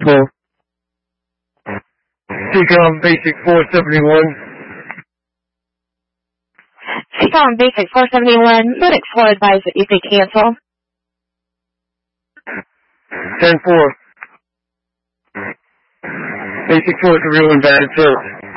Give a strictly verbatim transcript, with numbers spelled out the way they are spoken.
four. Seacom Basic four seventy-one. Seacom Basic four seventy-one, Unit four advised that you could cancel. ten four. Basic four seventy-one, bad service.